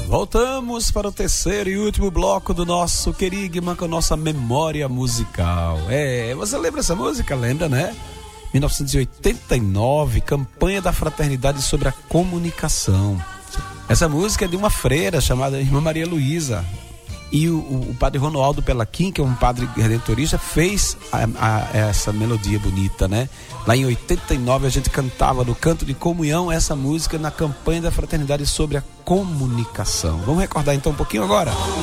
Voltamos para o terceiro e último bloco do nosso querigma com nossa memória musical. Você lembra essa música? Lembra, né? 1989, campanha da fraternidade sobre a comunicação. Essa música é de uma freira chamada Irmã Maria Luísa. E o padre Ronoaldo Pelaquim, que é um padre redentorista, fez essa melodia bonita, né? Lá em 89 a gente cantava no Canto de Comunhão essa música na campanha da fraternidade sobre a comunicação. Vamos recordar então um pouquinho agora?